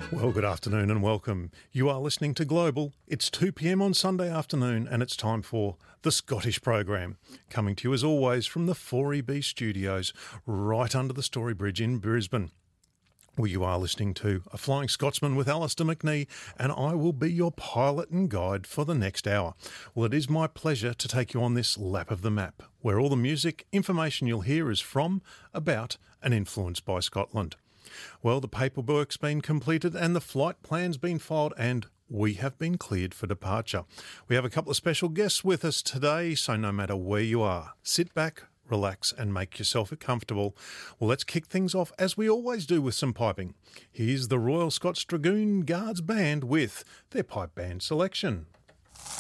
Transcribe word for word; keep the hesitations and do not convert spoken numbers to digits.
Well, good afternoon and welcome. You are listening to Global. It's two p.m. on Sunday afternoon and it's time for the Scottish Program, coming to you as always from the four E B studios right under the Story Bridge in Brisbane. Well, you are listening to A Flying Scotsman with Alistair McNee, and I will be your pilot and guide for the next hour. Well, it is my pleasure to take you on this lap of the map, where all the music, information you'll hear is from, about and influenced by Scotland. Well, the paperwork's been completed and the flight plan's been filed, and we have been cleared for departure. We have a couple of special guests with us today, so no matter where you are, sit back, relax and make yourself comfortable. Well, let's kick things off as we always do with some piping. Here's the Royal Scots Dragoon Guards Band with their pipe band selection.